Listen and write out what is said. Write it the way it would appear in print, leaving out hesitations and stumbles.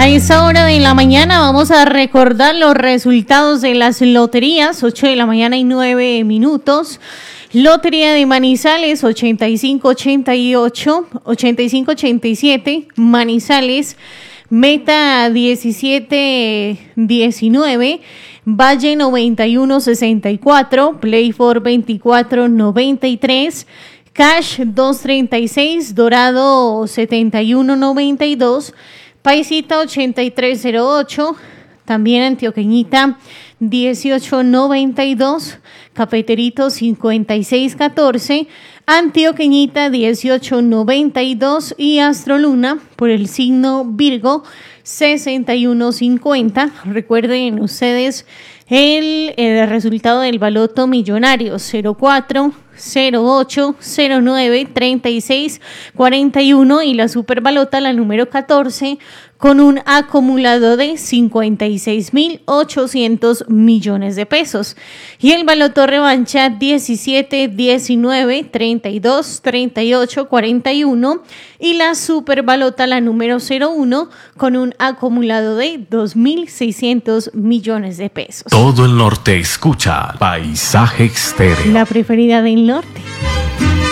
A esta hora de la mañana vamos a recordar los resultados de las loterías, 8 de la mañana y 9 minutos. Lotería de Manizales, 85-88, 85-87, Manizales, Meta 17-19, Valle 91-64, Playfor 24-93, Cash 236, Dorado 71-92, Paisita 8308, también Antioqueñita 1892, Cafeterito 5614, Antioqueñita 1892 y Astroluna por el signo Virgo 6150. Recuerden ustedes el resultado del baloto millonario 04, 08, 09, 36, 41 y la superbalota la número 14 con un acumulado de 56.800 millones de pesos. Y el baloto revancha 17, 19, 32, 38, 41 y la superbalota la número 01 con un acumulado de 2.600 millones de pesos. Todo el norte escucha Paisaje Estéreo. La preferida del norte.